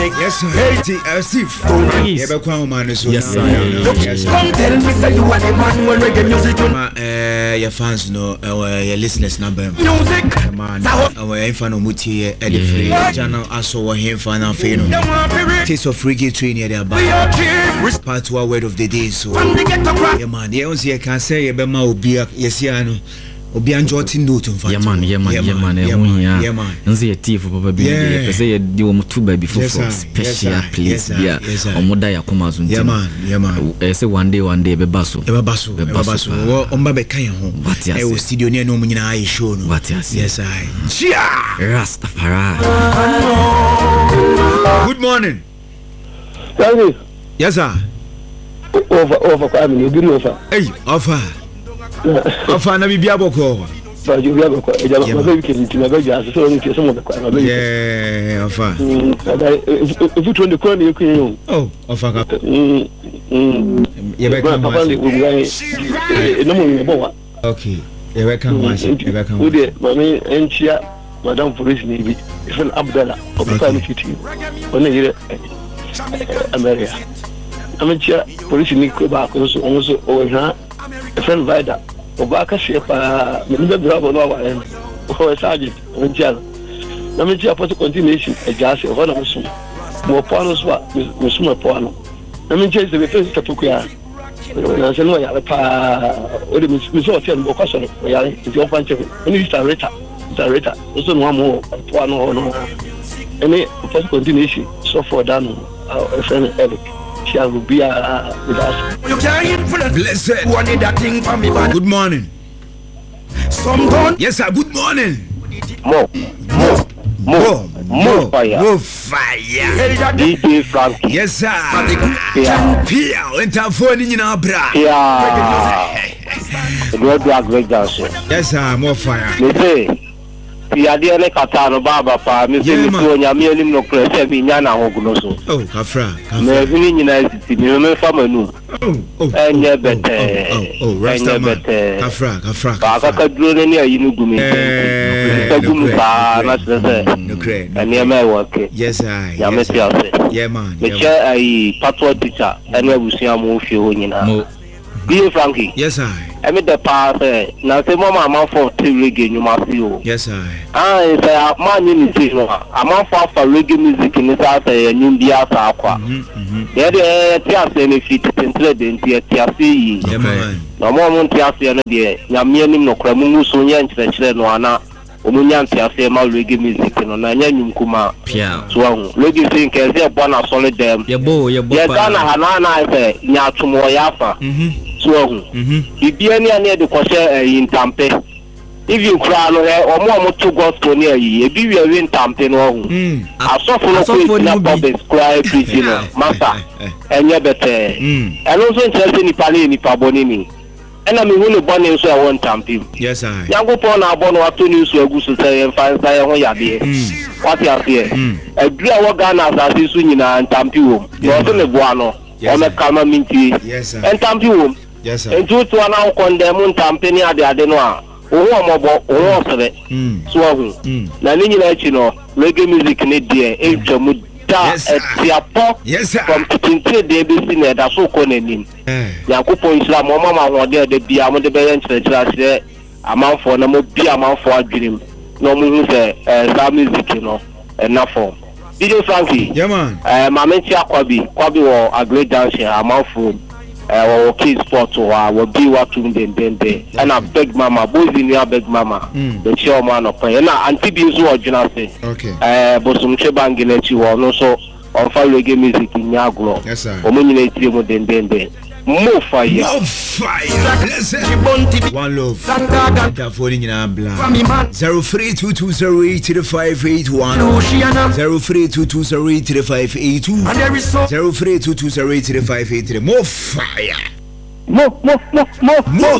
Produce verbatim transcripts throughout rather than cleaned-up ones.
Yes, sir. Steve. Yes, sir. Yes, sir. Yes, Come tell me say you are the man when reggae music. Uh, your fans know, uh, your listeners number. Music. Man, our infant muti Eddie Free. Channel also him fan and feno. Taste of reggae train here there. Part two word of the day. So, yeah, man. Yeah, once you can say you be ma obia. Yes, yeah, no. Obi anjoti note on yeah man yeah man yeah man yeah man yeah man nzi ye tif papa bi ye pese ye di wo mutu ba bi for special place bia omoda ya koma zo yeah man yeah man eh say one day one day be baso be baso be baso wo omba be kan ye ho e o studio ne no munyina ayi show no yes I chia Rastafari. Good morning. Thank yes sir. Over over kwa mi bi no fa hey offer offer na bibia boko ba ju bia boko e jalo ma be kinti na be ja so ni ke so mo kwa na be yeah offer if you turn the corner you can oh offer ka mm mm ye be kan papa ni ubi ai no mo ni bo wa okay ye be kan wa ye be kan wa ode mami enchia madam police ni bi ifan abdalla o ka ni fiti ona yire America amechia police ni ko ba ko so on so o ha friend vida obaka shepa me be bravo no wa en o saje onjal na me tia photo continuation e jase o na musu mo poano so musu mo poano na me tia se be face tapuku ya na se no ya pa o de me so tia no ko so ya ti o fanche ni sta reta sta reta so no mo poano no any photo continuation so for that no friend Eric shall be uh, with us. You can't influence. Blessed. One need that thing from me. Good morning. Some gun. Yes sir. Good morning. More, more, more, more fire. More fire. D J Frankie. Yes sir. Yeah. Pia. Enter phone in your bra. Yeah. Good black great dancer. Yes sir. More fire. Me say. Pia dia le katano baba pa. Me say me so nyame anim no krese bi nya na hoguno so. Oh, kafra. Me bi nyina siti me me fa manu. Oh, oh. Enye bete. Oh, oh, Rasta man. Kafra, kafra. Ba ka ka duro ne ayi no gumi. Eh. Gumi ba na se. No credit. Ene me work. Yes I. Ya me tia se. Yeah man. Me che ayi patwa teacher ene abusia mo fie ho nyina. D J Frankie. Yes I. I mean the pass na say mama man for reggae nyuma si o. Yes I. Ah, say man ni say no. Am for for reggae music ni say nyum bia sa akwa. Mhm. There there tia say ne fit tentre de tia tia si. Yeah man. Na mo mo tia say no de nyame anim no kra mu so nya nkyere kyere no ana omunya tia say ma reggae music no na nya nyum kuma. Pia. So reggae say nke say bo na solid dem. Ye bo ye bo. Ye Ghana ha na na say nya atomo ya fa. Mhm. So mhm. Bibia ni ane de kwose intampe. If you cry no e omo omo to gospel ni ayi e bi wi awi intampe no ho. Mm. Asofo no na public cry preach no. Master. Enye bete. Mm. Eno so interest ni pale ni pa boni ni. Ena mi hu no boni so e won tampe. Yes I. Yango po na abo no ato ni so agusu say fa say ho yade. What you fear? Adura wo Ghana asase so nyina ntampe wo. No so ne boa no. O me kama minti. Yes sir. Ntampe wo. Yes sir. Entu to na condemn ntampe ni ade ade no a. Owo omobo owo sere. Mm. So ahu. Na ni nyina chi no reggae music ne die e twamu da etiapo. Yes sir. From twenty de be si na da so ko nanim. Eh. Yakopon Islam o mama ho de de bia mo de be yan kire kire ase amanfo na mo bia amanfo adwirim. No mo hu se eh sa music no na form. D J Frankie. Yeah man. Eh mama ti akwabi, kwabi wo a great dancer amanfo. Uh, or kids sport or uh, be what to den den den and I beg mama boys in your beg mama the chairman of and auntie be so original say okay uh but some chebangi let you no so on fire reggae music in your glow yes sir o mo nyina ti mo den den den more fire more fire blessed one love that phone in our blood zero three two two zero eight five eight one zero three two two zero eight five eight two zero three two two zero eight five eight three more fire more more more more more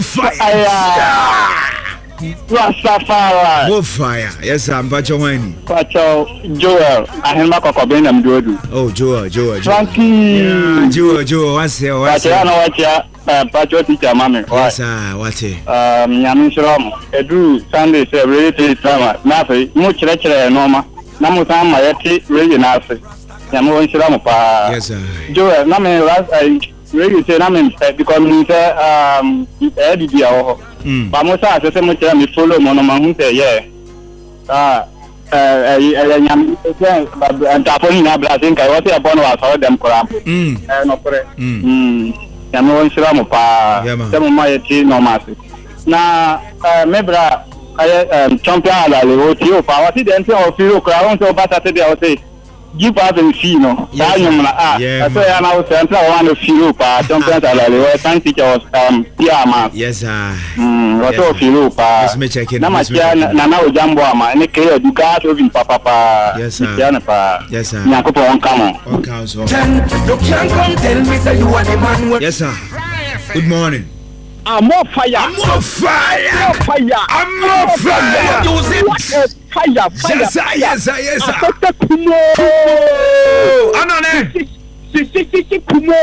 fire Rastafari more fire yes I'm Pacho Wine Pacho Joel ahema kokobe na mdodu oh Joel Joel Frankie yeah Joel Joel what's there what's there Pacho na wacha Pacho teacher mami yes sir what um nyame shrom edu Sunday say really drama na fe mu kire kire no ma na mu san ma yati really na fe Yamu won shira mo pa. Yes sir. Joe na me last really say na me because me say um e di dia o. Ba mo sa se mo kira me follow mo no ma hu say yeah. Ah eh eh nyam say antaponi na blazing kai what e born wa so dem kora. Mm. Eh no kore. Mm. Yamu won shira mo pa. Se mo ma ye ti no ma se. Na eh mebra I champion ala le o ti o pa wa ti den se o fi o kora won se o bata te dia o say give us a fee no that you na ah so ya na o say ntra one fee pa champion ala le o san teacher was um yeah ma yes sir mm what o fee pa na ma tia na na o jambo ama ni ke eduka so vin papa pa yes sir ya na pa yes sir nya ko po on kamo on council you can't come tell me say you are the man. Yes sir. Good morning. I'm more fire. I'm more fire. More fire. I'm more fire. Use it. Fire, fire. Yes sir, yes sir, yes sir. Kumo. Anone. Si si si si kumo.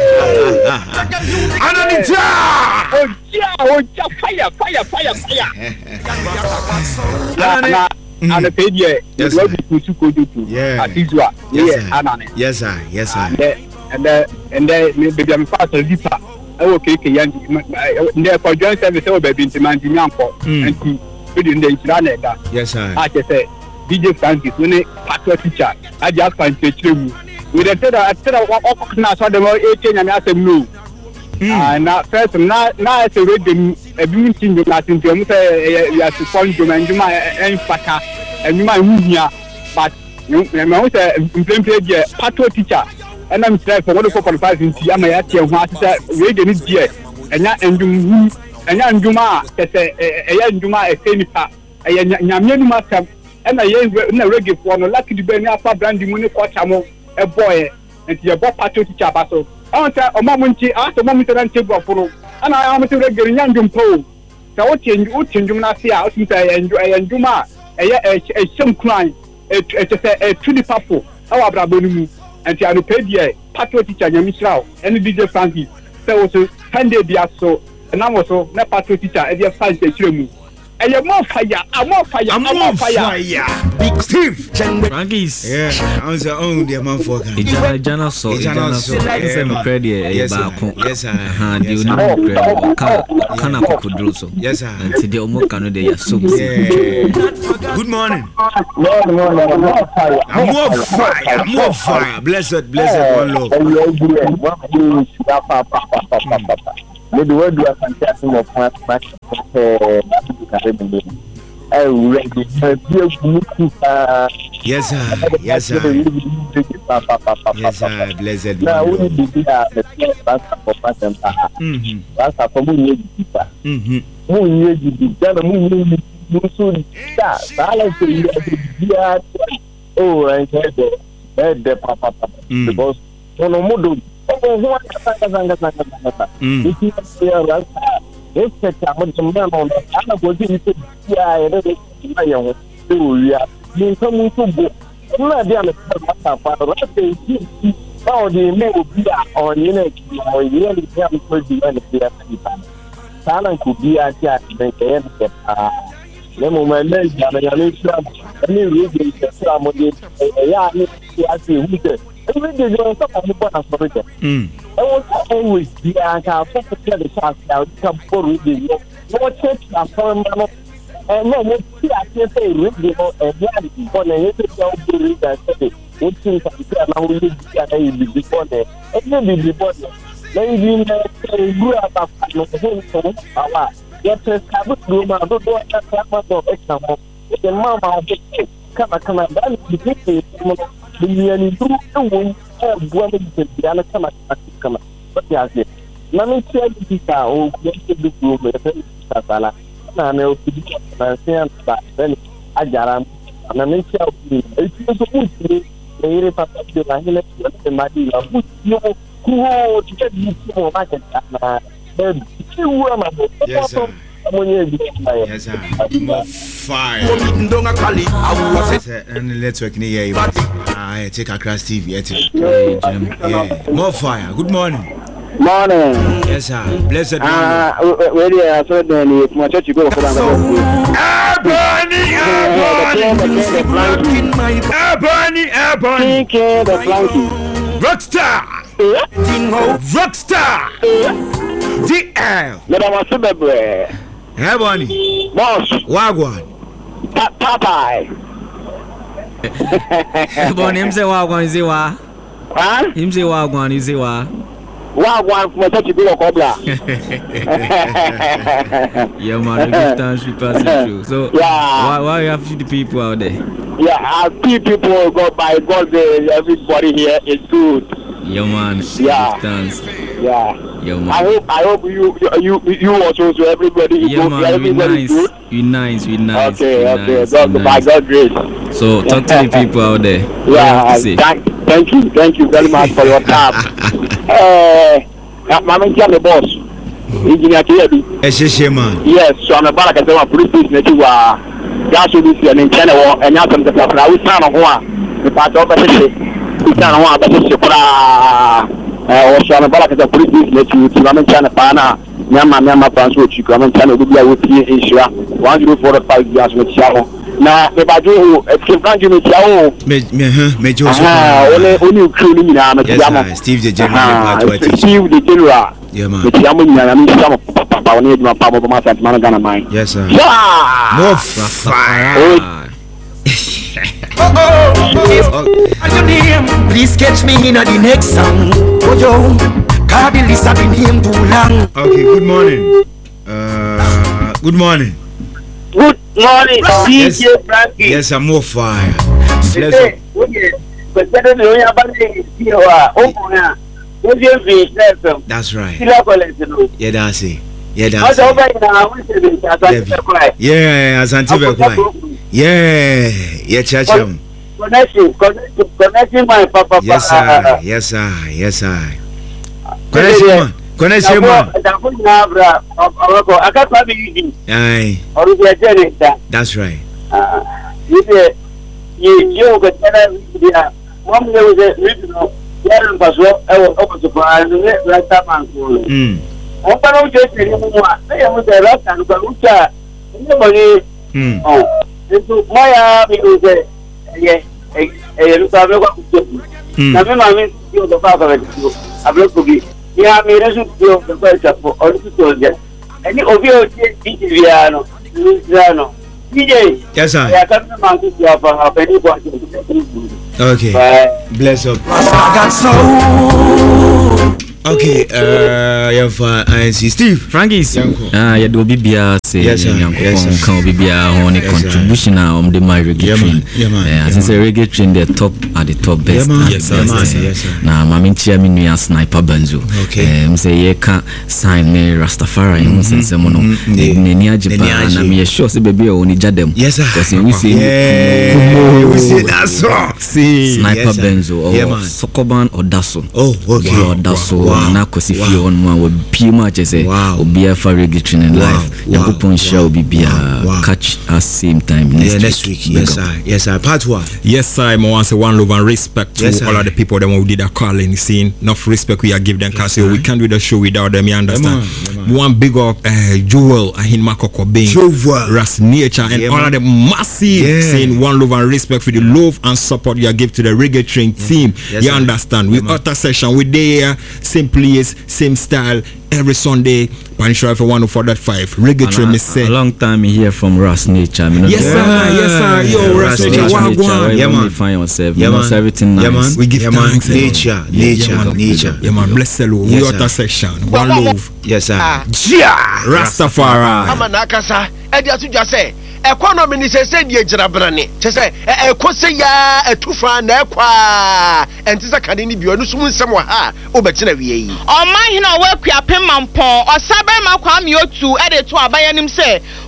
Anone ja. Oh ja, oh ja, fire, fire, fire, fire. Anone. Ana pedie. Yes. What you put ko do to. Yeah. Atizwa. Yes sir. Anone. Yes sir, yes sir. And then and then baby I'm fast to deeper. Oh okay, yan. Nde for join service o baby ntimanti nyanko. Enti we dey nchira na eda. Yes sir. I just say D J Francis we ne pastor teacher. I just find teacher mu. We dey tell that tell what na so dem e change na asem no. Ah na first na na say we dey e bi ntin do na tin do say ya se phone do man juma en fata. Enuma huhia but me me say implement dey pastor teacher. And I'm trying for one for five in Tiama Yati and what we didn't dear. And ya and you and ya and Juma, a young Juma, a Senica, a Yamian Master, and a young reggae for no lucky to be an alpha brandy money for Chamo, a boy, and your boy pato to Chabaso. I want a moment after moment and table for and I am to regular young Jumpo. So what change would change Jumasia out and Juma, a some crime, a truly purple, our brabonu. And the Anupedia, Patriot teacher, Yamisrao, and D J Francis. There was a Sunday Biaso, and I'm also not Patriot teacher, and you're five days. And you're more fire, I'm more fire, I'm more fire. Big Steve. Frankie's. Yeah, I was the only the man for Ijana Ijana so Ijana so. Yes sir, no credit. Yes sir. Yes sir. Ha, the only credit. Kana kana kukudro so. Yes sir. And today omo kano de ya so. Good morning. No, no, no, I'm more fire. I'm more fire. I'm more fire. Blessed, blessed one love. Maybe what do I fantastic of my match? Oh, ready. Yes, sir. Yes, sir. Yes, sir. Blessed. Now, we need to be the best for Pastor. Mm-hmm. That's a community. Mm-hmm. Moon, you did the moon. Musu da sala se oh and head the papa because no mudo oh who aka sanga sanga sanga if you see us this set am some man on ana go di ni ya ere de ya yo to ya ni so mu so bo na dia na ta pa ra te ti ba o di me obi a o ni na ki o ni na ya mi ko di na ni ya ti pa sala ku bi a ti a de ke ya pa Nemo mele jana yale sham ni ruge se amode ya ni ati hude every day you stop am for na sorry mm I was always be aka for for the chance out come for ruge no no check na form no eh no mo ti ati say ruge no e ya di for na yete ya o buri da say o ti ta ti na wo ni ya na yi bi for na e ni bi for na na yi ni na guru ata no so so awa yes, I would do my good work at the example. The mama of the come, come, and then the people, the yearly do the wound, and women to the other come at come. But yes, let me tell you, Pita, oh, yes, the room with a sala. And I know to be a fan, but then I got him. And I may tell you, it's a good thing. The area of the Lahila, the Madina, who you to get you so much at yes, sir. Yes, sir. More fire. Yes, sir. And the network near you. I take across T V. Yeah. More fire. Good morning. Morning. Yes, sir. Blessed morning. Ah, where are you? So then, if my church go for that. Ebony, Ebony, Ebony, Ebony, King the flanky. Rockstar, Rockstar, D L. Let us see the bread. Ebony, Boss. Wagwan. Popeye. Ebony, him say Wagwan, is he wa? Huh? Him say Wagwan, is he wa? Wagwan from my church go for that. Yeah, man, we give thanks we pass it through. So, yeah. why, why you have the people out there? Yeah, I see people go by God. Everybody here is good. Yeah, man. Yeah. Thanks. Yeah. Yeah, man. I hope I hope you you you also so everybody is yeah, good. man, Everybody we is nice. good. We nice. We nice. Okay, we okay. Nice, God, we by nice. God's grace. So talk to the people out there. What Yeah. you Thank, thank you, thank you very much for your time. Eh, Mama, I'm the boss. Engineer Kiyabi. Eshe man. Yes, so I'm a baraka say police station na tiwa. Gas will be in China or and now some the plan. We stand on one. The part of the city. We stand on one but it's for eh so I'm a baraka say police station na tiwa. I'm in China pa na. Nyama nyama France wo chiku. I'm in China we be a we issue. one oh four point five gas with Chao. Na me baju e ke Frank me Chao. Me me huh me Joseph. Ah, only only crew ni na me Chao. Yes, Steve the general part what teach. Steve the general. Yeah, man. Me Chao ni na me Chao papa oni ma papa ma sant man Ghana mine. Yes, sir. Yeah. More fire. Please catch me in the next song. Oh yo, Cardi Lisa been him too long. Okay, good morning. Uh, good morning. Good morning, Yes. D J Frankie. Yes, I'm more fire. Let's Hey, go. okay. But then you have a bad idea. Oh, yeah. What do you think? That's right. Still college, no. Yeah, that's it. Yeah, What's that's it. over now? We say this. I Debbie. don't cry. Yeah, Asante Bekwai. Yeah, yeah, Chacham. Connection, connection, connection, my papa. Yes, sir. Yes, sir. Yes, sir. Connection, man. Connection, man. I can't have you. Aye, Or is it that? that's right. You say, you got ten years. One year was a regional. Yeah, but what I was over to buy and let that time. Mm. I'm not just anymore. I was a lot and Galucha. Nobody. Mm. Oh, into my army was a yeah, a look at the Mm. Now, my you the father of it. I will to be. Yeah, me doesn't feel the culture for all the soldiers. And you obey Viano, Luciano. D J. Yes, sir. I can't remember to have a penny bottle. Okay. Bless up. Okay, uh, yeah, for I see Steve. Frankie's. Yanko. Ah, yeah, do Bibia say Yes, sir. Yanko Yes, sir. can Bibia on a Yes, sir. contribution on the my reggae Yeah, man. train. Yeah, man. Eh, Yeah, since the man. reggae train the top at the top best. Yeah, man. and Yes, the sir. best, Yeah, man. eh. Yes, sir. Na mami chia mi nua sniper banjo. Okay. Eh, me say ye can sign me Rastafari you say say mo no. Mhm. Ne ne ni Ne ajipa ni na aji. me sure say baby o ni jadem. Yes, sir. Because we say Yeah, we see that song. See. sniper Yes, sir. benzo or Yeah, man. Sokoban or Daso. Oh, okay. Or Daso Wow. na kosi Wow. fi on ma we pie ma che say Wow. obi afa reggae training Wow. live. Wow. Yakupon share obi bia Wow. Wow. catch us same time next Yeah, week. next week. Yes, sir. Yes, sir. Part one. Yes, sir. I want to say one love and respect to Yes, all sir. of the people that who did a call in the scene. Enough respect we are give them because we can't do the show without them. You understand? Yeah, man. Yeah, man. One big up uh, Joel Ahin Makoko Bing, Joel. Ras Nature, and Yeah, all man. of them massive Yeah. saying one love and respect for the love and support you give to the reggae train team. Yes, you sir. understand? We Yeah, man. utter session. We there, same place, same style. Every Sunday, Panisha for one oh four point five. Reggae train, me say. A long time here from Ras Nature. Me no Yes, know- sir. Yes, sir. Yo, Yeah, Ras Ras Nature, Nature. wagwan. Where Yeah, you man. only find yourself. Yeah, You know, man. so everything nice. Yeah, man. We give Yeah, man. thanks. Nature, Yeah, nature, yeah, man. nature. Yeah, man. Bless the Lord. Yes, We sir. utter session. One love. Yes, sir. Rastafari. ama na akasa e dia tudwa se economy ni se se die gira brane che se e ko se ya etufa na ekwa enti se kane ni bio no sum nsem wa ha obekina wie yi ọma hina we kua pemampon osabe makwa mi otu e de to abayanim se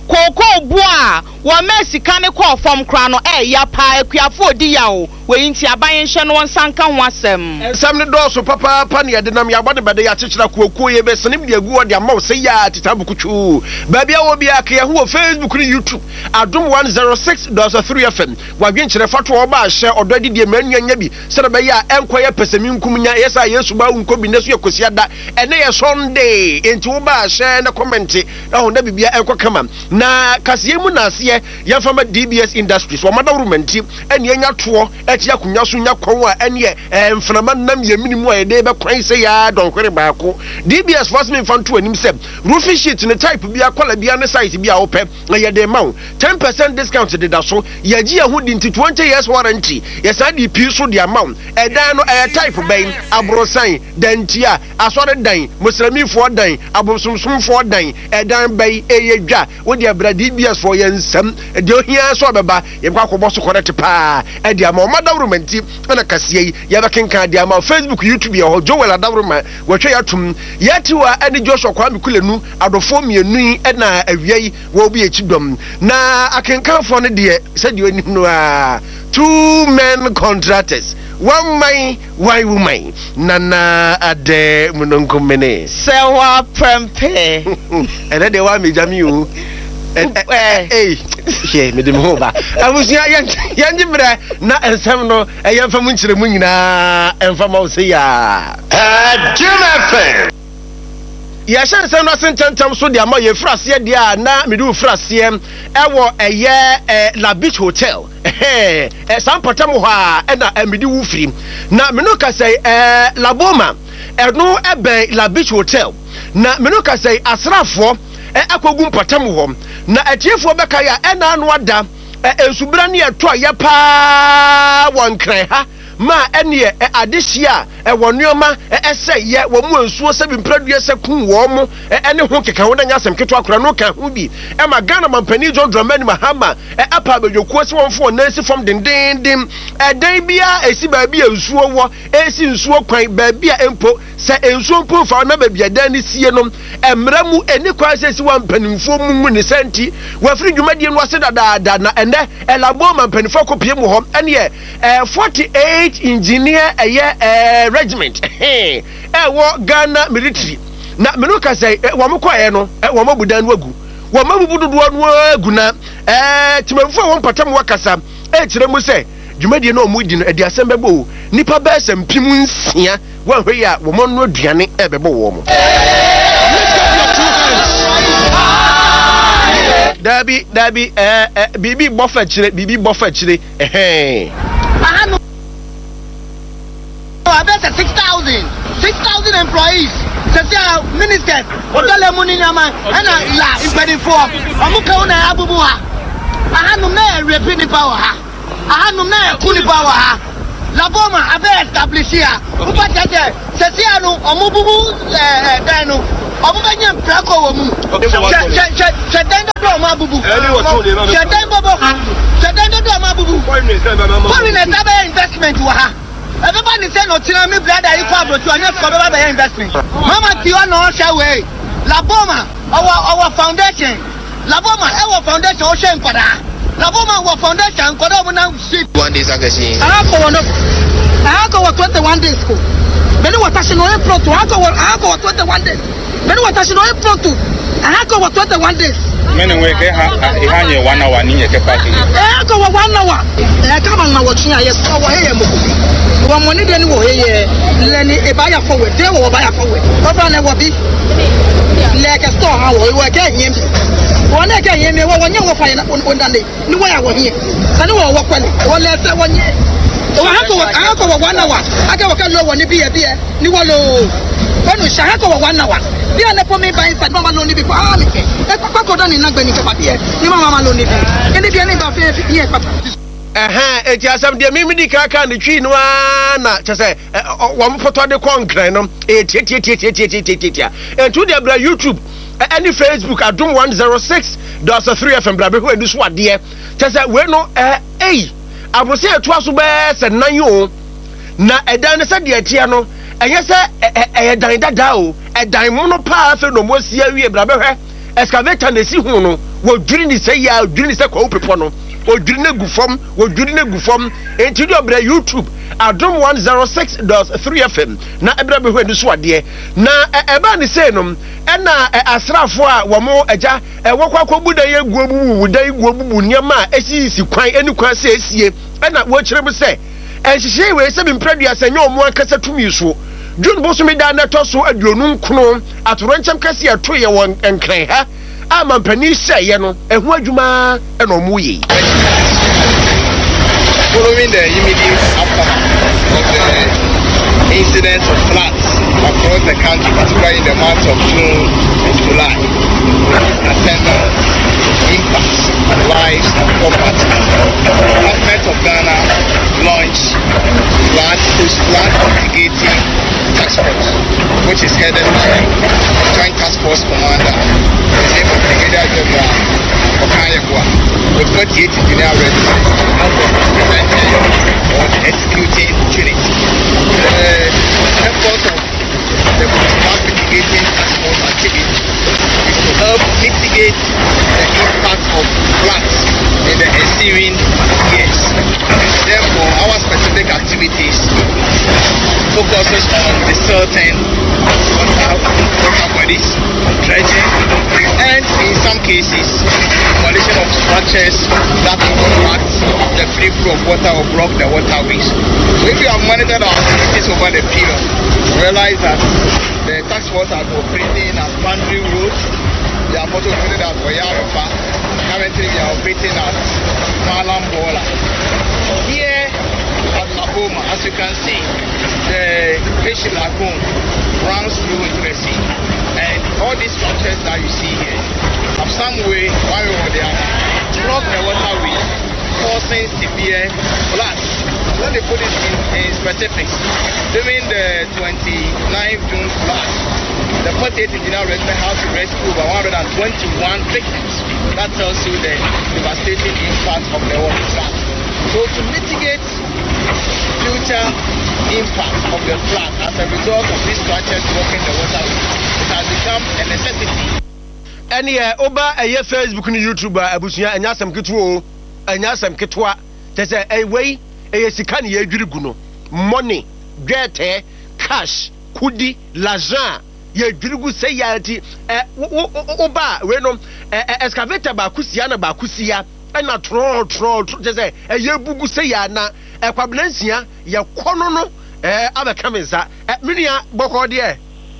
koko bua wa mesika ne ko fom kra no e ya pa akuafo odi ya o we nti aban hye no nsanka ho asem ensam ne do so papa pa ne de nam ya bode bede ya chechira kuokuo ye be senim de agu ode ama se ya titabukuchu ba bia wo bia ka ye ho Facebook ni YouTube adom one oh six point three F M wa gwenkyere fato oba hye odo adidie manuanya bi se na be ya enkoye pesemi nkumnya yesa Yesu ba unko bi neso yakosia da ene ye Sunday enti wo ba hye na comment na ho na bibia enko kama na kasiye mu na ase ye fama D B S Industries wo madawrumenti ene enya to eti akunya so nya kon a ene emframa nam ye minimu a de be kwan se ya donkwere baako D B S first me fanto anim se roofing sheet ne type bia kola bia ne size bia wo pe na ye de maw ten percent discount de da so ye gi ye ho di nti twenty years warranty ye sa di pi so di amount e dan no e type ben abrosan dantia asore dan muslimi fo dan abosumsum fo dan e dan ben e ye dwa wo di abra D B S for ye nsam e de ohia so beba ye kwa ko boso correct pa e di ama madawrumenti na kasiye ye ba kenka di ama Facebook YouTube ye ho Joel adawruma wotwe yatum yetiwa eni Joshua Kwame Kulenu adofo mienu e na awiei wo bi echidom na akenkanfo ne de se de oni no a two men contractors one man one woman nana ade munonkomene sewa prempe ene de wa mejami o eh eh she me de mo ba abusia yanji bra na ensem no eyemfa mu nkire mu nyina emfa ma o se ya eh Jim ya shan se no sententam so de ama ye frase de a na me du frase ewo eye La Beach Hotel eh eh sampatam ho a na me di wu firi na me no ka say eh La Boma eno ebe La Beach Hotel na me no ka say asrafo akogu mpatam ho na atiefo beka ya ena anu ada ensubra ne eto ya pa wonkran ha ma ene adehia e wonoma ese ye wo mu ensuo se bi mpradue se kun wo mu ene ho keka wo nya asem keto akora no ka ho bi e ma Ghana mampani John Dramani Mahama e apa badwokuo se wonfo nansi fom dendendem e dan bia esi ba bia ensuo wo esi ensuo kwan ba bia empo se ensuo mpo fa na ba bia dan ni sie no emra mu eni kwa se si wampanimfo mu mu ne senti wafri dwumadie no ase dadaada na ene elabo mampanifo kopie mu ho ene e forty-eight engineer eye eh regiment eh wo Ghana military na menuka say wo mkoye no wo mabudan wagu wo mabubududu no agu na eh timamfo wo mpatam wakasa e kire mu say dwumadie no mu di no edi asem bebo nipa ba asem pim nsia wo hwe ya wo mo no aduane e bebo wo mo dabi dabi eh bibi bofa kire bibi bofa kire eh ahanu about six thousand six thousand employees social ministers odole muni nyama ana la impedi for amuka una abubu ha ahanu me repini power ha ahanu me kuni power ha La Boma abe establish here upa tete sesia no omububu eh dano omubanye mprako wo mu se dendo do ma bubu se dendo bo se dendo do ma bubu foreign investment wa ha everybody say no tina me brother you kwa bro to anya for baba investment mama ti o no share way La Boma our our foundation La Boma our foundation o share nkwada La Boma our foundation nkwada mo na shit one days again ako wono ako twenty-one days ko beni watashi no pro to ako ako twenty-one days beni watashi no pro to ako twenty-one days mene we ke ha ihanye one hour ni yeke party eh ako one hour eh kama na wo tun aye so wo heye mo wo money de ni wo heye leni e ba ya forward de wo ba ya forward ofa na wo bi leke store ha wo wo ke nyem wo na ke nyem wo wo nye wo fa na ondane ni wo ya wo hie sani wo wo kwale wo le se wo nye wo ako ako one hour aka wo ka lo wo ni bi e bi e ni wo lo kono sha ako one hour bi ane po me ba inside mama lo ni bi ko ah mi ke e papa ko don ni nagbe ni ke pa bi e ni mama lo ni bi eni bi ene ba fe fi e papa eh eti asam de mimi di kaka ne twi no na chese wo mfoto de konkran no eti eti eti eti eti eti eti entu de bra YouTube any Facebook adum one oh six point three F M bra be ho edu so ade chese we no eh eh abrose etu aso be se nan yo na edan ne se de etia no enye se eh dan dada o edan mu no pa fe no mo sia wie bra be hwe excavator na si hu no wo dwiri ni say ya dwiri ni say kwa upepo no wo dwiri na gu fam wo dwiri na gu fam enti do bra YouTube Adom one oh six point three F M na ebra be hwe ni so ade na eba ni say no e na asrafo a wo mo agya e wokwa akobu da ye guobu da ye guobu niam a esisi kwan eni kwan se esie e na wo kire be say enhihye we se bi mpradua se nyo mo akasa tumi so June boso me da na to so aduonu nkono atoranchem kase ato ye won enkran ha ama mpani se ye no ehu adwuma e no mo yi. Following the immediate aftermath of the incidents of floods across the country, particularly in the months of June and July, attendant impacts on lives and property, the government of Ghana launched flood post-flood mitigating task force, which is headed by the Joint Task Force Commander, the name of Brigadier General Okayekwa, with forty-eight engineer residents implementing or executing unit. The effort of the flood mitigating task force activity is to help mitigate the impact of floods in the ensuing years. Therefore, our specific activities focuses on desilting water, water bodies, dredging, and in some cases, demolition of structures that obstruct the free flow of water or block the waterways. So if you have monitored our activities over the period, realize that the task force are operating at Boundary Road. They are also operating at Oyarofa. Currently, we are operating at Malambola. Here at Laboma, as you can see, the Fish Lagoon runs through into the sea. And all these structures that you see here have some way, one way or the other, block the waterway, causing severe floods. Let me put it in, in specifics. During the twenty-ninth of June flood, the forty-eight engineer resident had to rescue over one hundred twenty-one victims. That tells you the devastating impact of the water flood. So to mitigate future impact of the flood as a result of these structures blocking the waterway, it has become a necessity. Any uh, over a year Facebook and YouTube, Abusia, and Yasam Kitwo, and Yasam Kitwa, there's a way. Eyesikani ye dwiriguno money get cash kudi l'argent ye dwirigu say yati eh oba we no excavator ba kusia na ba kusia na tro tro just say ye bugu say ya na ekwablansia ye kono no eh abeka mensa menua boko de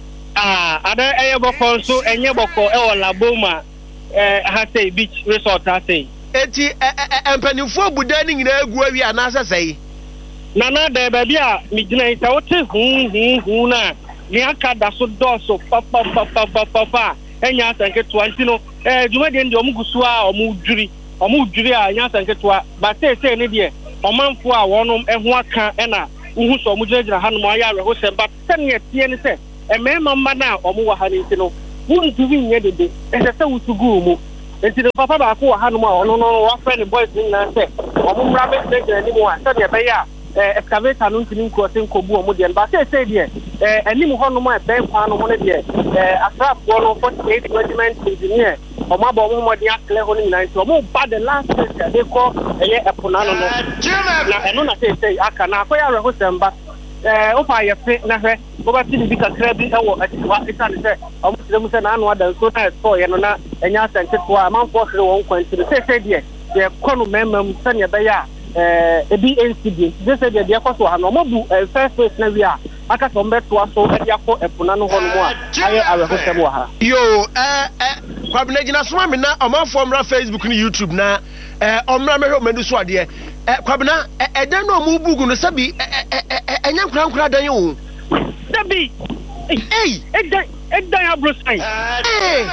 ah ada eye boko so enye boko e wo Laboma eh ha say beach resort ha say eti empanifo budani nyina egu awi anasa sei nana de baby a migina ita wote hu hu hu na ni aka da so doso pa pa pa pa pa pa enya asanke twenty no eh djuma de ndi omugusu a omudwiri omudwiri a enya asanke twa ba say say ne de omanfo a wonom eho aka e na uhu so omudwira hanom aya reho semba tene tie ne se e mema mma na omuwa ha ne no wunduwi nye dede e se se wutugu mu enti de papa ba ko ha no ma ono no wa friend boys ni na se omo mra be se ni mo a se de be ya eh excavator no ntini nko se nkobu omo de ba se se de eh anim ho no ma be kwa no mo ne de eh asrafo no forty-eight regiment engineer omo ba omo mo de akle ho ni na nti omo ba the last day de ko eye epona no no na eno na se se aka na ko ya re ho semba eh o fa ye fe na hwe bo ba ti bi kakra bi e wo atiwa isa ne se omo ti dem se na anu ada so na so ye no na enya sente to a man fo hre won kwanti se se de ye kono memam se ne be ya eh ebi N C D se se de de kwaso ha no mo bu first face na wi a aka so mbe to aso e ya ko epuna no ho no mo a aye awe ho sem wo ha yo eh eh kwabna gina so ma na oman fo mra Facebook ni YouTube na eh omra me hwe medu so ade eh kwabna eh dan no mu bugu no sabi eh enya nkura nkura dan yo sabi eh eh dan eh dan abro sai eh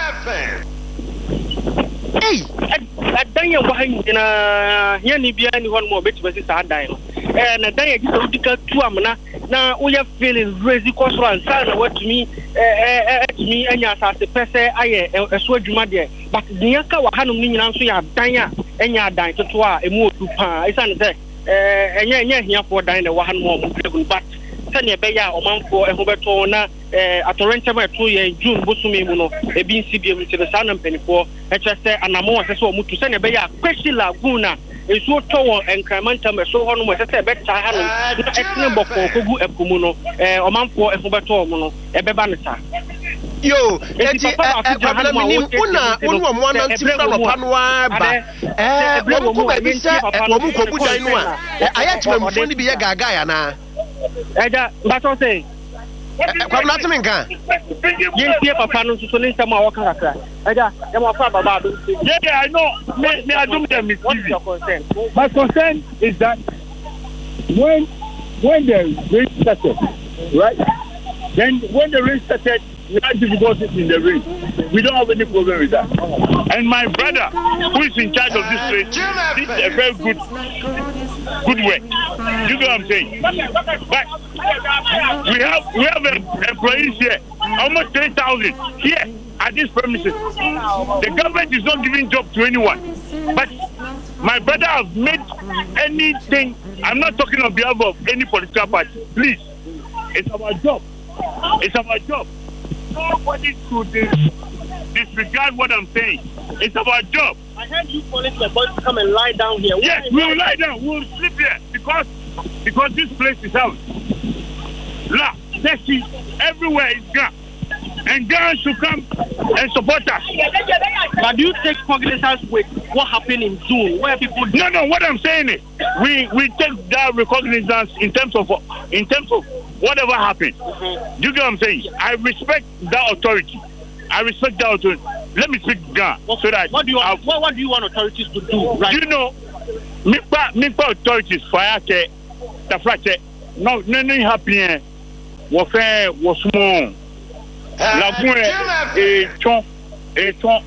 eh dan ya wa hanyina ya ni bia ni hon mo beti besi sa dan no eh na dan ya gi so dika tu amna na wo ya feeling crazy cosran sa na watumi eh eh atumi anya asase pese aye eso adwuma de but dia ka wa hanom ni nyina nso ya dan a enya dan toto a emu otu pa isa ne se eh enye enye hia for dan na wa hanom mo but sɛnea ɛbɛyɛ a ɔmanfoɔ ɛho bɛtɔ na atɔrɛntɛm a ɛto yɛ June bosome mu no ebi nsi bi mu nti saa na mpanyinfoɔ ɛkyerɛ sɛ anamɔ wɔsɛ sɛ ɔmo tu sɛnea ɛbɛyɛ a Kwesi Lagoon a nsuo tɔ wɔ nkramantam ɛso hɔ no mo ɛsɛ sɛ ɛbɛtaa ha no na ɛtene bɔkɔɔ kogu ɛpo mu no ɔmanfoɔ ɛho bɛtɔ ɔmo no ɛbɛba ne saa. Yo, eti kwabla minim una unwa mwana ntifra lopa no aba eh wo ko ba bi se wo mu ko budan no a ayatime mfo ni bi ye gaga ya na eja mbato se kwabla timi nka yentie papa no so ne nsam a wo kan kakra eja dem afa baba do yeah I know me me adum them is easy. My concern is that when when the rain started, right, then when the rain started, we had difficulties in the rain. We don't have any problem with that. And my brother, who is in charge of this race, did a very good, good work. You know what I'm saying? But we have we have employees here, almost three thousand here at this premises. The government is not giving job to anyone. But my brother has made anything. I'm not talking on behalf of any political party. Please, it's our job. It's our job. Nobody should disregard what I'm saying. It's our job. I heard you calling the boys to come and lie down here. Yes, we will lie down. We will sleep here because because this place is out. La, taxi everywhere is gone. And Ghana should come and support us. But do you take cognizance with what happened in June, where people? No, no. What I'm saying is, we we take that recognizance in terms of in terms of whatever happened. Mm-hmm. You get what I'm saying? I respect that authority. I respect that authority. Let me speak Ghana okay. so that what do you want, what, what do you want authorities to do? Right? You know, me pa me pa authorities fire ke the fracture. No, no, no happy. What fair was small. Lagoon et ton et ton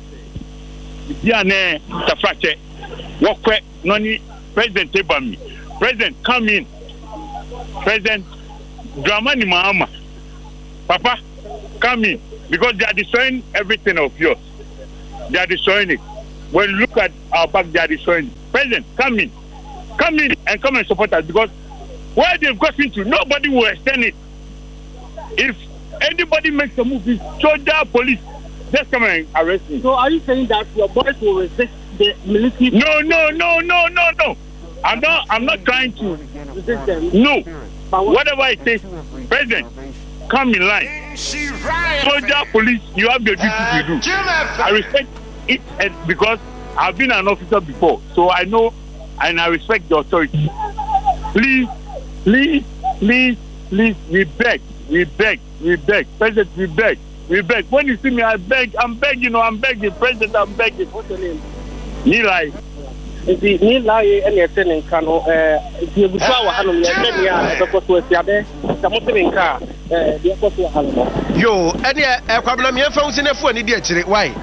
bien eh ta fracture what noni president Ebami president come in president Dramani Mahama papa come in because they are destroying everything of yours. They are destroying it. When you look at our back, they are destroying it. President come in come in and come and support us because where they've got into nobody will extend it. If anybody makes a move, soldier, police, just come and arrest me. So are you saying that your boys will resist the military? No, no, no, no, no, no. I'm not. I'm not trying to resist them. No. Whatever it takes, President, come in line. Soldier, police, you have your duty to do. I respect it because I've been an officer before, so I know and I respect the authority. Please, please, please, please, we beg. We beg, we beg, President, we beg, we beg. When you see me, I beg, I'm begging, you know, I'm begging, President, I'm begging. What's your name? Nilai. The Nilai and your tenant can, uh, if you go out, I don't know, because we're there, something in car, the apostle. Yo, any a problem, you're found in a phone, idiot, why?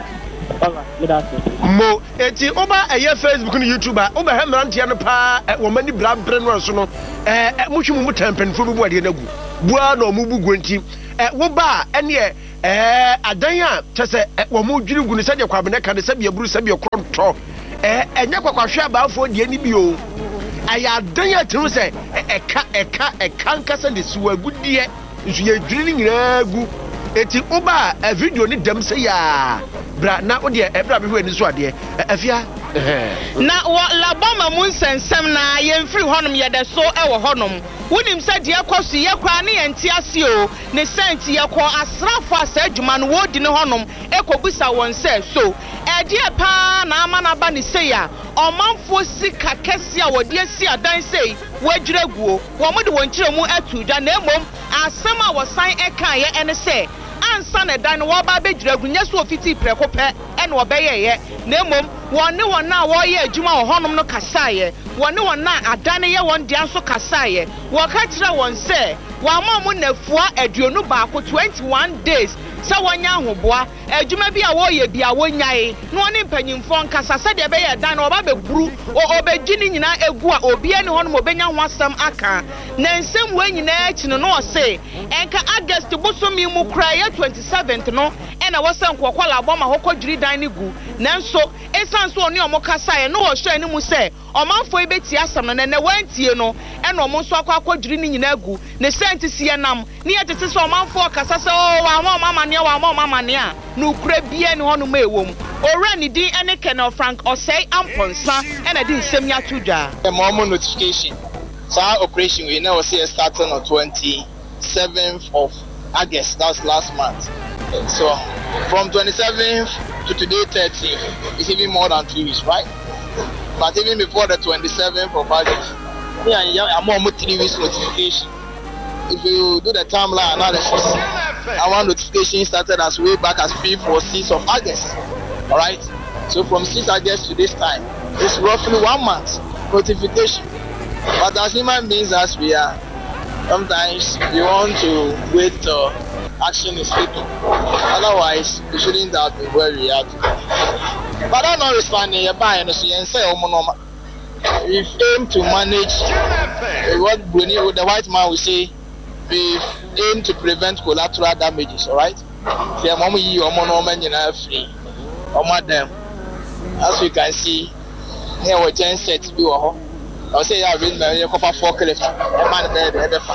Mo, eti oba eye Facebook ni YouTuber, oba he mrantia no pa wo mani bra bre no so no eh muhwemu mu tempenfo bi buade na gu bua na omu bugu nti eh wo ba ene eh adan a tese wo mu dwiri gu ni sɛ de kwabene ka de sɛ bia buru sɛ bia kronto eh enya kwakwahwe abaafo de ani bi o aya adan a tinu sɛ eka eka eka nkasa de suwa gudie nsu ye dwiri ni nyina gu eti oba a video ni dem sɛ ya bra na odi e bra be hwe ni so ade afia na wo labama mu nsensem na yemfiri honom ye de so e wo honom wonim sɛ de ekoso ye kwa ne yenti ase o ne senti ye kɔ asrafo asa adwuma no wodi ne honom ekobusa won sɛ so e de pa na ama na ba ne sei a ɔmanfo sika kɛse a wodi asi adan sei wadwira guo wo mo de won kyerɛ mu atu dwa na emom asɛm a wɔsan ɛka ye ene sɛ ansa na dan wo ba be gyira gunya so ofiti preko pɛ ene obɛyɛ ye na emom won ne won na wo yɛ adwuma wɔ honom no kasaye won ne won na adane yɛ won dia so kasaye wo ka kyerɛ won sɛ wa ma mu nafua aduonu baako twenty-one days sɛ wonya ahoboa adwuma bi a wo yɛ bia wonyae no ne mpanyimfo nkasa sɛ de bɛyɛ dan no oba beburu o obegyi ni nyina egu a obi ani honom obenya ho asɛm aka na nsɛm wo nyina akyi no no ɔse enka August bosomi mu kra yɛ twenty-seventh no ɛna wɔsɛ nkɔkɔla abɔma hɔkɔ dwiri dan ne gu nanso esan so oni ɔmo kasae no wɔ hwɛ ani mu sɛ omanfo ibeti asam no na wantie no e no mo so akwa akwadwiri ni nyina agu ne senti sie nam ne yetete so omanfo kasa se o wa ma mama ne wa ma mama ne a no kura bia ne hono ma ewom owura ni din ene Colonel Frank Osei Amponsa e na di nsem ya tudwa the more notification so our operation we now see starting on twenty-seventh of August, that's last month. So from twenty-seventh to today thirtieth, it's even more than two weeks, right? But even before the twenty-seventh of August, yeah, yeah, I'm more three weeks notification. If you do the timeline analysis, our notification started as way back as fifth or sixth of August. All right. So from sixth of August to this time, it's roughly one month notification. But as human beings, as we are, sometimes we want to wait till action is taken. Otherwise, we shouldn't have been where we are today. But I'm not responding. You're buying us and say, we aim to manage what the white man will say. We aim to prevent collateral damages. All right. As you can see, here we're ten sets. I'll say I read my copper forklift, man there,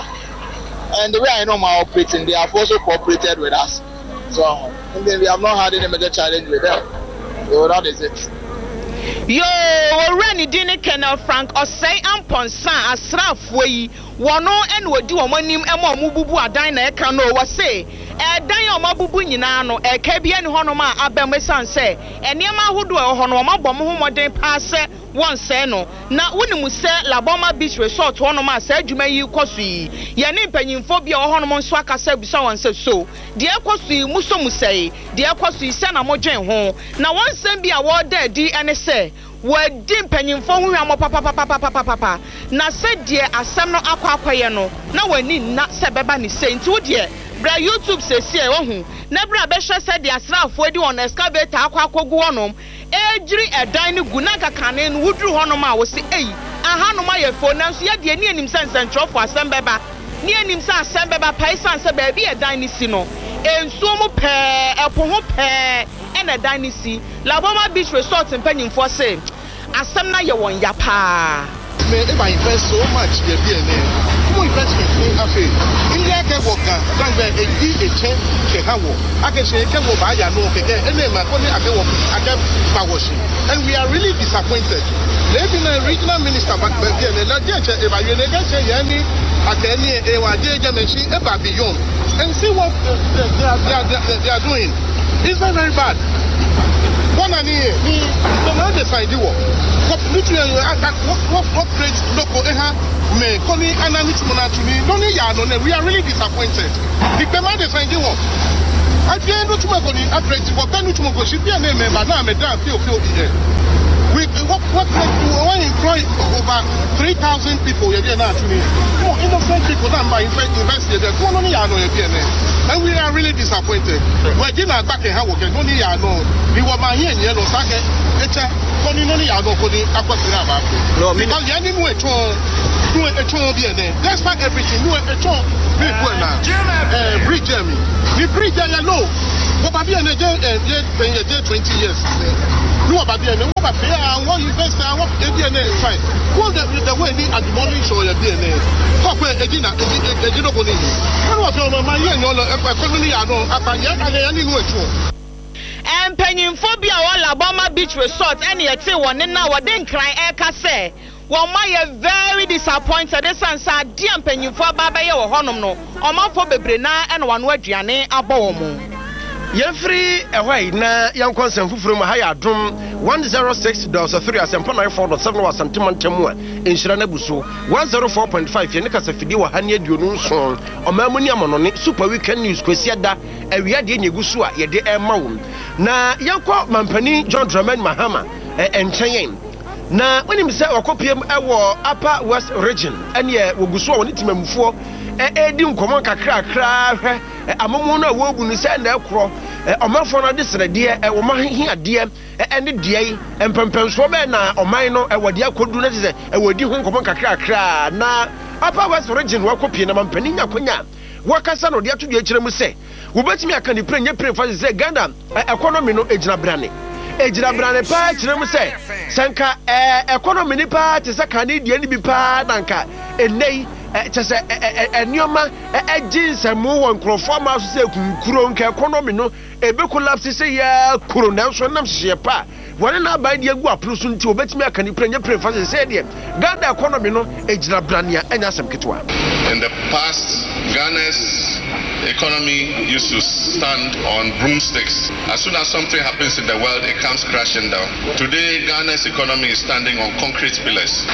and the way I know my operating, they have also cooperated with us. So, and then we have not had any major challenge with them. So that is it. Yo, already didn't Colonel Frank Osei Amponsa asrafwe wono en wodi omanim emo mububu adan na e kan no wo say e dan omabubu nyina no e ka bia ni hono ma abamesan say eniema hodo e hono omabom ho moden pa se won say no na wonimu se Laboma Beach Resort hono ma sa adwuma yi koso yi ye ne mpanyimfo bia hono mo nso akasa bisa won say so de koso yi muso musai de koso yi se na modwen ho na won sem bia wo da di ene se wadi mpanyimfo hu hwamo papa papa papa papa na se de asem no akwa akwaye no na wani na se beba ni se nti wo de bra YouTube se se e wo hu na bra be hwe se de asrafo di on excavator akwa akogu wonom ejiri edan ni gu na kakane no wudru honom a wo se ei ahanom ayefo na so ye de ni anim sense ntrofo asem beba ni anim se asem beba paisan se ba bi edan ni si no ensuo mu pe epo ho pe and a dynasty Laboma Beach Resort mpanyimfo se asem na ye won ya pa me if I invest so much the B N A who investment in afi India ke woka dan be e di e chen ke hawo ake se ke wo ba ya no ke ke ene ma ko ni ake wo ake pa wo shi and we are really disappointed maybe the regional minister back B N A na je che e ba ye ne ke che ye ni ake ni e wa je je mention e ba beyond and see what they, they, are, they, are, they are doing. It's very, very bad. One and here, the man decide you what what what create local eha me koni anami tumona tumi no ni ya no we are really disappointed. The man decide you at the end of tomorrow ni address for kanu tumoko shi be na me na me dan feel feel here. We what what when employ over three thousand people here now to me. More innocent people that buy invest there. Go no ni ya no here na. And we are really disappointed. We did not back in how we can only know. We were my here, you know, Sake, it's a Connie, I know, Connie, I was no, because the enemy went to do a tour of the despite everything, you went a tour. We were now, bridge Jeremy. We bridge there, no. What about the twenty years? No, about the end, what about what you best, I want the D N A fine. Go the way they admonish or your D N A. Talk with Edina, Edina Bonini. I was on my year, no, I know, I yet I anyway too. And Penyimphobia or Laboma Beach Resort, and yet say one now, what then cry Eka say. Well, my very disappointed. This answer, dear Penyimphobia or Honomo, or Mafo Bebrena and one word Gianne Abomo. Yefri away na yan concern fufuru ma haya dum one oh six point three asempa nine four point seven was sentiment temu enhira na buso one oh four point five ye ne kasa fidi wa hane aduonu nson omamuni amonone super weekend news kwesi da awia de nyegusu a ye de ema wo na yankọ mampani John Dramani Mahama enchen na onim se okopiem ewo Upper West region ene wogusu a woni timamufo e di nkomo kakra kra hwe amomo na wo bu ni se na ekro omafo na de srede e wo mahi ade e ne de empempemso be na oman no e wode akodu na se e wodi ho nkomo kakra kra na Upper West region wakopie na mampani nyakonya wakasa no de atodu akire mu se wobetimi aka ni pre nye pre fa se Ghana economy no ejina brane ejira brane pa kyerɛ mu sɛ sanka economy ni pa te sɛ Canadian ni bi pa nanka enei kyɛ sɛ enioma eginsɛmu wɔ nkrɔfo ma so sɛ kunkuro nka economy no ebe collapse sɛ ya kuro na so nam hye pa wɔne na ban de agu apro so nti obetimi aka ni prenya prefa sɛ deɛ Ghana economy no ejira brane a enya asɛm ketwa. In the past, Ghana's economy used to stand on broomsticks. As soon as something happens in the world, it comes crashing down. Today, Ghana's economy is standing on concrete pillars.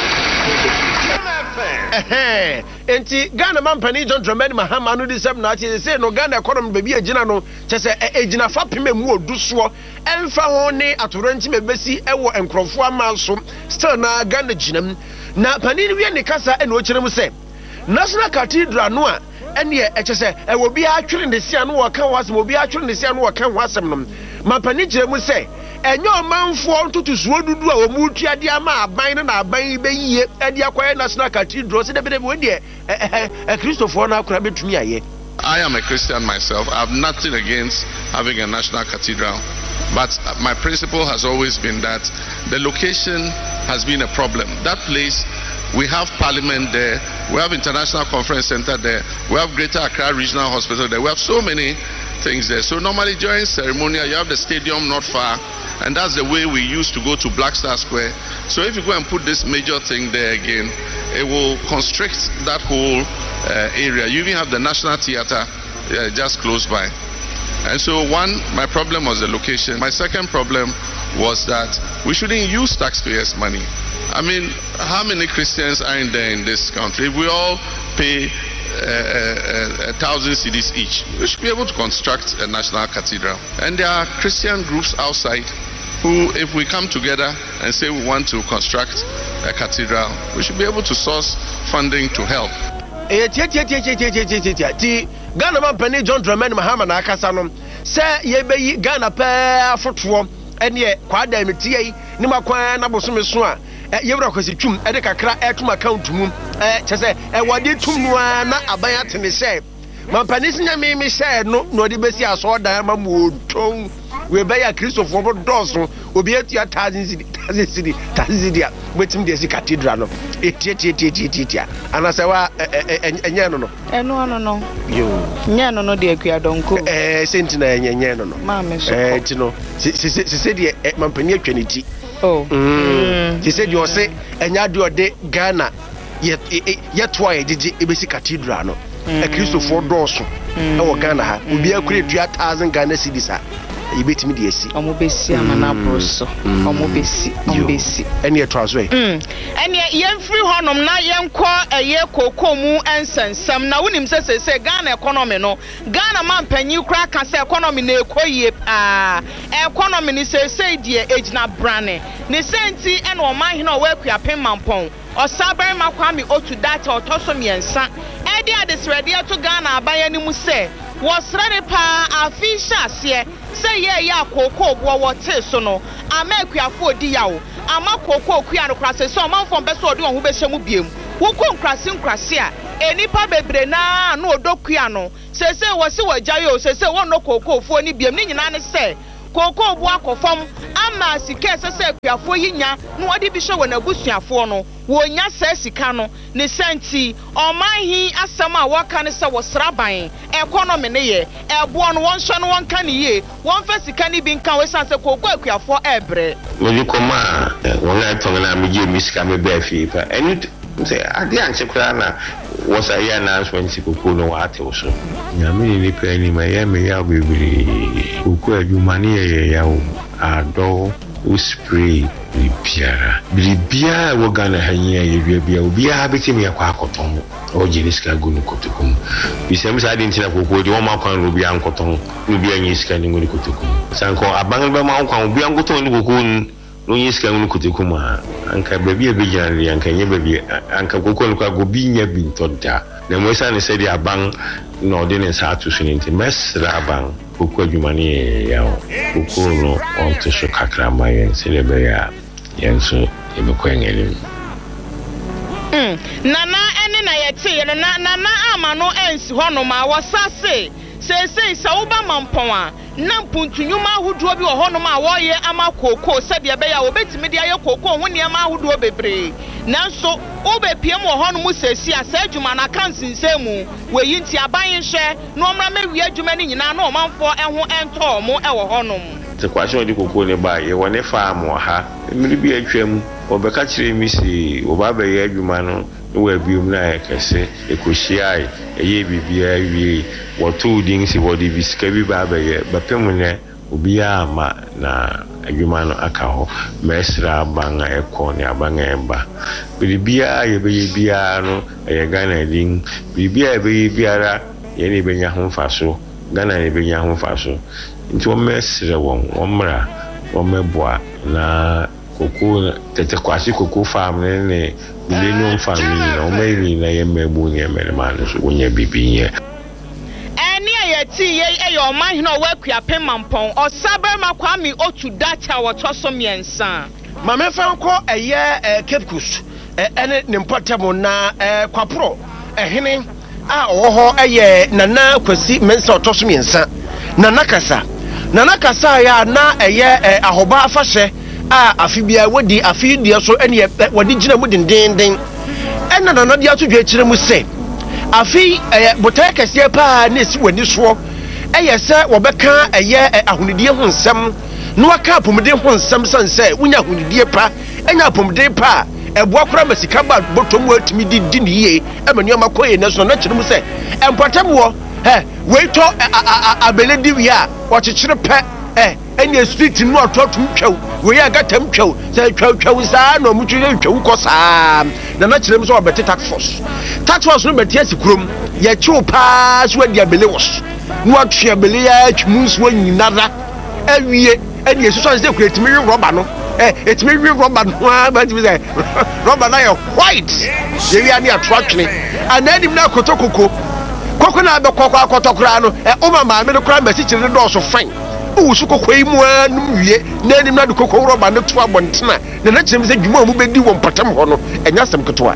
Enti Ghana man pani John Dramani Mahama no disem na say no Ghana economy baby agina no kyese agina fa pem mu oduso emfa ho ne atoranti mebesi ewo enkrofo amanso still na Ghana ginam na pani ni wie ne kasa e no kyerem say National Cathedral no a ene e kyese e wo bi atwere ne sia no wo kan wasem obi atwere ne sia no wo kan wasem no ma pani kyerem say enyo manfo ntutusuo dudu a omu tuade ama aban na aban beyiye ade akoye National Cathedral se de be we de e Christopher na akura betumi aye. I am a Christian myself. I have nothing against having a National Cathedral, but my principle has always been that the location has been a problem. That place, we have Parliament there, we have International Conference Center there, we have Greater Accra Regional Hospital there, we have so many things there. So normally during ceremonial, you have the stadium not far, and that's the way we used to go to Black Star Square. So if you go and put this major thing there again, it will constrict that whole uh, area. You even have the National Theatre uh, just close by. And so one, my problem was the location. My second problem was that we shouldn't use taxpayers' money. I mean, how many Christians are in there in this country? If we all pay Uh, uh, a thousand cities each, we should be able to construct a national cathedral. And there are Christian groups outside who, if we come together and say we want to construct a cathedral, we should be able to source funding to help. Ghana man penny John Dramani Mahama na akasa no say ye be Ghana pa foto ene kwada emtie ni makwa na bosome so a yewura kwasi twum e de kakra etum account mu eh chese e wode tum no na aban atene say mampani sinya me me say no no de besi aso dan ma mu oton we be ya Christopher bo dozo obi atua thousand cedi thousand cedi thousand cedi a wetim de si cathedral no etie tie tie tie tie ana say wa enye no no eno no no yo nye no no de akua donko eh sentina enye enye no no ma me so eh ti no se se se de mampani atwa ne ti. Oh, mm. He said you say enya de ode Ghana yet yet why did you ebesi cathedral no a Christopher doso e wo Ghana ha obi akure two thousand Ghana cedis a yebetimi de asi omo besi amana proso omo besi omo besi ene transfer mm ene yemfiri honom na yenko eye kokomu ensensem na wonim se se se Ghana economy no Ghana man panyi kura ka se economy na ekoyie ah economy ni se se die ejina brane ne senti ene o man hina o wakua pemampon osaban makwami otu data otoso miensa ede adesrede to Ghana abaya ni mu se wasrade pa afisha se say ye ya koko bo wote so no amakuafo odi yawo amakoko okua no krase so manfo beso odi won ho be hyemu biem wo ko nkrase nkrase a enipa bebre na na odokua no se se wo se wajayo se se won no koko ofo ni biem ni nyina ne se koko bo akofam ama sika se se akuafo yinya no odi bi hwe won abusuafo no wo nya se sika no ne senti omanhi asem a waka ne se wo sraban economy ne ye ebo no won hwe no won ka ne ye won fa sika ne bi nka we san se koko akuafo ebre me bi koma won ga tongana me je misika me ba fi pa eni say ade anche kura na was a year announcement koko no wa ate wo so nyame ni pe ni ma ye me ya bebiri koko adwuma ne ye ya wo ado o spray biara biara wo Ghana hanya ye bia bia obi a betimi yakwa akoton o jiniska gunu kotokum bisem sa din tina koko di wo ma kwan obi ankoton obi anyi ska ni ngoni kotokum sanko abangan ba ma kwan obi ankoton ni koko no yiska ngoni kotokum anka baby be jan anka nye baby anka koko no kwa gobi nya bi ntoda na mo sa ne se di aban no de ne sa atu suninti mesra aban koko adwumani ya koko no on to so kakra mayen selebe ya yenso ebekwengelim mm nana ene na yete na nana ama no ensi hono ma wasase sese sa uba mampon a na mpuntunyuma ahodoɔ bi wɔ hɔnom a wɔyɛ ama koko sɛdeɛ bɛyɛ a wɔbɛtumi de ayɛ koko ho nneɛma ahodoɔ bebree nanso wobɛpiem wɔ hɔnom sɛsi a sɛ adwuma no aka nsinsɛm mu wɔyi nti aban nhwɛ na ɔmmra mɛwie adwuma no nyinaa na ɔmanfoɔ ɛho ɛntɔɔ mo ɛwɔ hɔnom te kwashe odi koko ne ba ye wone farm wɔ ha mmiri bi atwam wɔbɛka kyerɛ mi si wɔba bɛyɛ adwuma no no wa biom na yɛkɛse ekohyiae ɛyɛ bibia wie wɔto din si wɔde bi sika bi ba bɛyɛ bɛpem ne obiara ma na adwuma no aka hɔ mɛsra ban a ɛkɔ ne aban a ɛba bibia yɛbɛyɛ biara no ɛyɛ Ghana din bibia yɛbɛyɛ biara yɛne bɛnya ho mfaso Ghana ne bɛnya ho mfaso nti wɔmɛsrɛ wɔn wɔmmra wɔmɛboa na koko tete kwasi koko farm ne ne millennium family na wɔmɛri na yɛmɛbu ne yɛmɛrema no so wonya bibi yɛ ɛne ayɛti yɛ ɛyɛ ɔman hena ɔwakua pemampɔn ɔsabarma kwame otu dacha wɔtɔ so mmiɛnsa ma mefa nkɔ ɛyɛ Cape Coast ɛne ne mpɔtɛmo na kwaporo ɛhene a ɔwɔ hɔ ɛyɛ nana kwasi mensa ɔtɔ so mmiɛnsa nana kasa nana kasa ya na ɛyɛ ahoba afahyɛ a afibia wodi afidie so ɛne wodi gyina mu dendenden ɛna nana de ato dwa kyerɛ mu sɛ afi ɛyɛ botae kɛseɛ paa na esi wani soɔ ɛyɛ sɛ wɔbɛka ɛyɛ ahonidie ho nsɛm na waka apomden ho nsɛm san sɛ wonya ahonidie pa ɛnya apomden pa ɛboa kora masika ba bɔtɔm watumi di di ne yie ɛma nneɛma kɔyɛ ne so na kyerɛ mu sɛ ɛmpɔtɛboɔ ɛ weitɔ abele di wie a wɔkyekyere pɛ ɛ ɛne street no ɔtɔtum twɛw wɔyɛ agatam twɛw sɛ twɛw twɛw saa na ɔmo twɛw twɛw kɔ saa na na kyerɛ mu sɛ ɔbɛte tax force tax force no bɛte asi kurom yɛkyew paa so adi abele wɔ so na watwe abele ya twemu nso nyinara awie ɛne esusu sɛ kura etimi wi rɔba no ɛ etimi wi rɔba no a ba timi sɛ rɔba na yɛ white yɛwi ani ato atwene ana anim na kotokoko koko na be koko akotokora no e o mama me no kora mbasi kyire do so fan o su koko yi mu anum wie na anim na de koko roba no to abontena na na kyerem sɛ dwuma mu bedi won patam ho no enya sem ketewa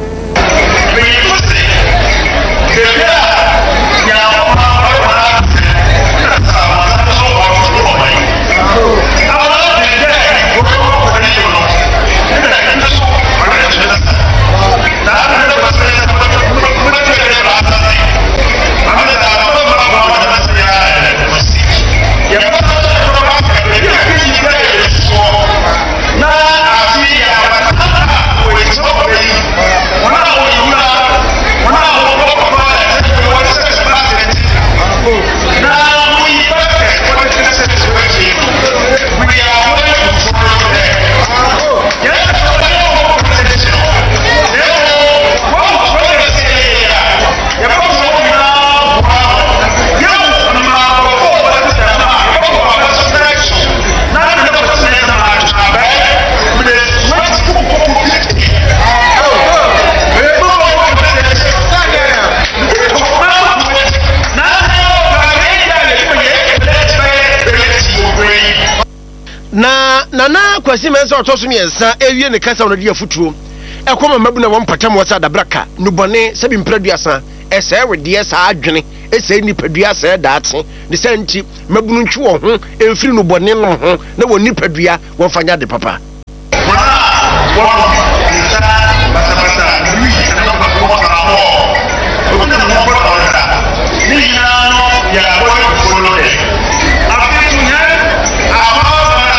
na nana kwasi mensa otoso miensa ewie ne kasa ono de afuturo ekoma mabu na won patam wasa dabraka nubone sabi mpraduasa ese wede esa adwene ese nipadua se daate ne santi mabu ntwe wo ho emfiri nubone no ho na woni padua won fanya de papa